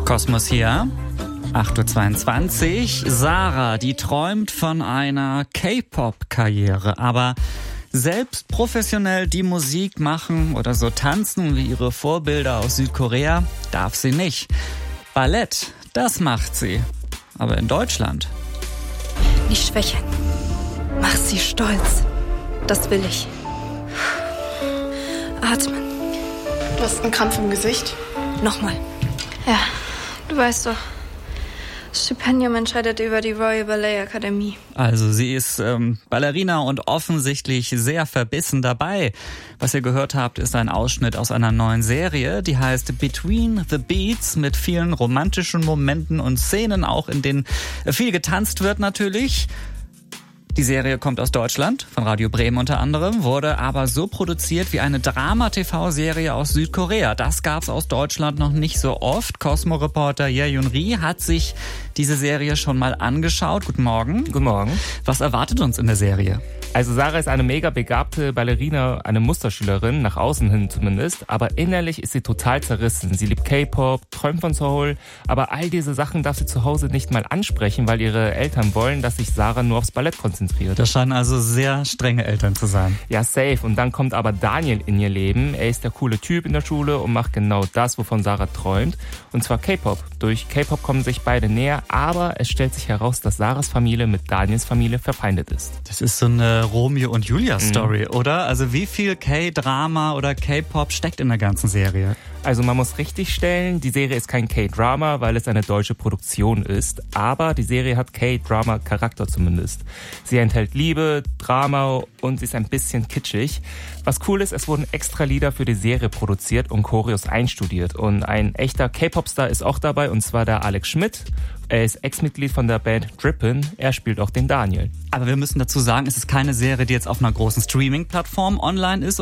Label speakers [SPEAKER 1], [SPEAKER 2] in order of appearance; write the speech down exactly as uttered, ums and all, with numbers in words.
[SPEAKER 1] Kosmos hier, acht Uhr zweiundzwanzig. Sarah, die träumt von einer K-Pop-Karriere, aber selbst professionell die Musik machen oder so tanzen wie ihre Vorbilder aus Südkorea darf sie nicht. Ballett, das macht sie, aber in Deutschland.
[SPEAKER 2] Nicht schwächeln. Mach sie stolz. Das will ich. Atmen.
[SPEAKER 3] Du hast einen Krampf im Gesicht.
[SPEAKER 2] Nochmal. Ja, du weißt doch. Das Stipendium entscheidet über die Royal Ballet Akademie.
[SPEAKER 1] Also sie ist ähm, Ballerina und offensichtlich sehr verbissen dabei. Was ihr gehört habt, ist ein Ausschnitt aus einer neuen Serie, die heißt Between the Beats, mit vielen romantischen Momenten und Szenen, auch in denen viel getanzt wird natürlich. Die Serie kommt aus Deutschland, von Radio Bremen unter anderem, wurde aber so produziert wie eine Drama-T V-Serie aus Südkorea. Das gab's aus Deutschland noch nicht so oft. Cosmo-Reporter Jae-Yun Ri hat sich diese Serie schon mal angeschaut. Guten Morgen.
[SPEAKER 4] Guten Morgen.
[SPEAKER 1] Was erwartet uns in der Serie?
[SPEAKER 4] Also Sarah ist eine mega begabte Ballerina, eine Musterschülerin, nach außen hin zumindest, aber innerlich ist sie total zerrissen. Sie liebt K-Pop, träumt von Seoul, aber all diese Sachen darf sie zu Hause nicht mal ansprechen, weil ihre Eltern wollen, dass sich Sarah nur aufs Ballett konzentriert.
[SPEAKER 1] Das scheinen also sehr strenge Eltern zu sein.
[SPEAKER 4] Ja, safe. Und dann kommt aber Daniel in ihr Leben. Er ist der coole Typ in der Schule und macht genau das, wovon Sarah träumt. Und zwar K-Pop. Durch K-Pop kommen sich beide näher, aber es stellt sich heraus, dass Sarahs Familie mit Daniels Familie verfeindet ist.
[SPEAKER 1] Das ist so eine Romeo und Julia Story, mhm. oder? Also wie viel K-Drama oder K-Pop steckt in der ganzen Serie?
[SPEAKER 4] Also man muss richtig stellen, die Serie ist kein K-Drama, weil es eine deutsche Produktion ist. Aber die Serie hat K-Drama-Charakter zumindest. Sie enthält Liebe, Drama und sie ist ein bisschen kitschig. Was cool ist, es wurden extra Lieder für die Serie produziert und Choreos einstudiert. Und ein echter K-Pop-Star ist auch dabei, und zwar der Alex Schmidt. Er ist Ex-Mitglied von der Band Drippin. Er spielt auch den Daniel.
[SPEAKER 1] Aber wir müssen dazu sagen, es ist keine Serie, die jetzt auf einer großen Streaming-Plattform online ist,